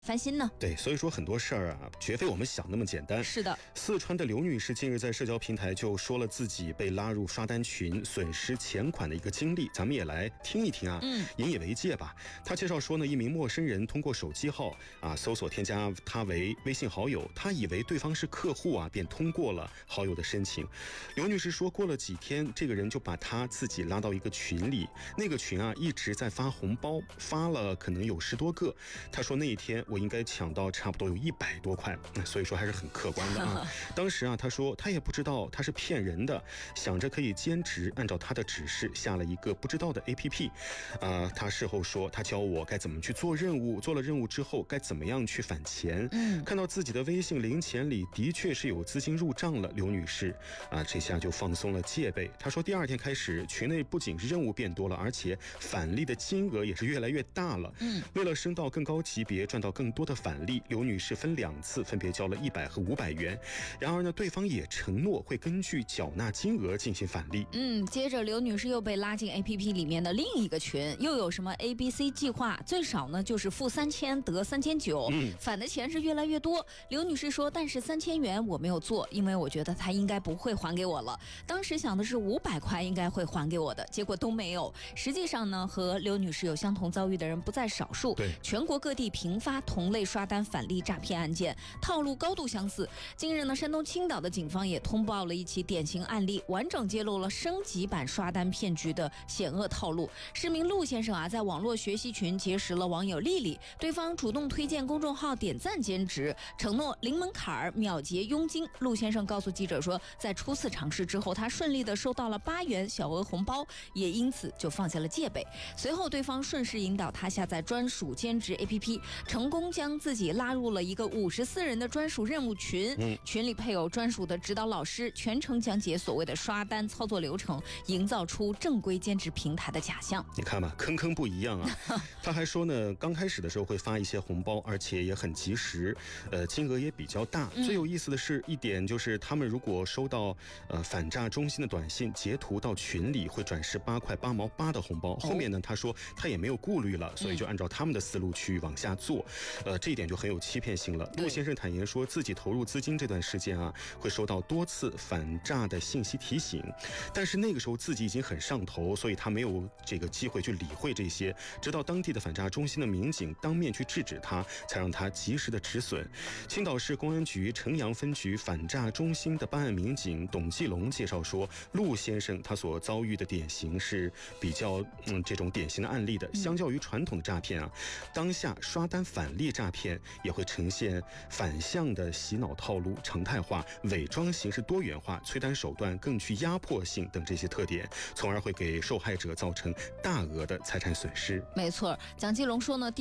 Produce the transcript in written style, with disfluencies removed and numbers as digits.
翻新呢？ 对，所以说很多事儿啊，绝非我们想那么简单。 是的， 四川的刘女士近日在社交平台就说了自己被拉入刷单群、损失钱款的一个经历，咱们也来听一听啊，引以为戒吧。她介绍说呢，一名陌生人通过手机号搜索添加她为微信好友，她以为对方是客户便通过了好友的申请。刘女士说，过了几天，这个人就把她自己拉到一个群里，那个群一直在发红包，发了可能有10多个。她说那一天我应该抢到差不多有100多块，所以说还是很客观的当时她说她也不知道他是骗人的，想着可以兼职，按照他的指示下了一个不知道的 APP。她事后说，他教我该怎么去做任务，做了任务之后该怎么样去返钱。看到自己的微信零钱里的确是有资金入账了，刘女士这下就放松了戒备。她说第二天开始，群内不仅是任务变多了，而且返利的金额也是越来越大了。为了升到更高级别，赚到更多的返利，刘女士分2次分别交了100和500元。然而呢，对方也承诺会根据缴纳金额进行返利。 接着刘女士又被拉进 APP 里面的另一个群，又有什么 ABC 计划，最少呢就是付3000得3900，返的钱是越来越多。刘女士说，但是3000元我没有做，因为我觉得他应该不会还给我了。当时想的是500块应该会还给我的，结果都没有。实际上呢，和刘女士有相同遭遇的人不在少数， 对， 全国各地频发同类刷单返利诈骗案件，套路高度相似。近日呢，山东青岛的警方也通报了一起典型案例，完整揭露了升级版刷单骗局的险恶套路。市民陆先生在网络学习群结识了网友丽丽，对方主动推荐公众号点赞兼职，承诺零门槛秒结佣金。陆先生告诉记者说，在初次尝试之后，他顺利的收到了8元小额红包，也因此就放下了戒备。随后对方顺势引导他下载专属兼职 APP， 成功将自己拉入了一个54人的专属任务群，群里配有专属的指导老师，全程讲解所谓的刷单操作流程，营造出正规兼职平台的假象。 你看吧，坑不一样他还说呢，刚开始的时候会发一些红包，而且也很及时，金额也比较大。最有意思的是一点就是，他们如果收到反诈中心的短信，截图到群里会转18块8毛8的红包。后面呢，他说他也没有顾虑了，所以就按照他们的思路去往下做。这一点就很有欺骗性了。陆先生坦言说，自己投入资金这段时间会收到多次反诈的信息提醒，但是那个时候自己已经很上头，所以他没有这个机会去理会这些，直到当地的反诈中心的民警当面去制止他，才让他及时的止损。青岛市公安局城阳分局反诈中心的办案民警董继龙介绍说，陆先生他所遭遇的典型是比较这种典型的案例的。相较于传统的诈骗当下刷单返利诈骗也会呈现反向的洗脑套路常态化，伪装形式多元化，催单手段更具压迫性等这些特点，从而会给受害者造成大额的财产损失。 没错，蒋继龙说呢，